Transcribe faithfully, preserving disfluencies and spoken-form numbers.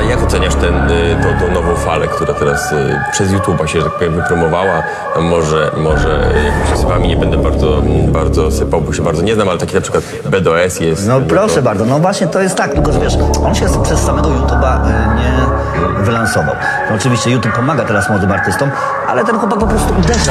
jak oceniasz ten, tą, tą nową falę, która teraz przez YouTube'a się, że tak powiem, wypromowała? Może, może jakimiś osobami nie będę bardzo, bardzo sypał, bo się bardzo nie znam, ale taki na przykład B D O S jest... No proszę to... bardzo, no właśnie to jest tak, tylko że wiesz, on się przez samego YouTube'a nie wylansował. No, oczywiście YouTube pomaga teraz młodym artystom, ale ten chłopak po prostu uderza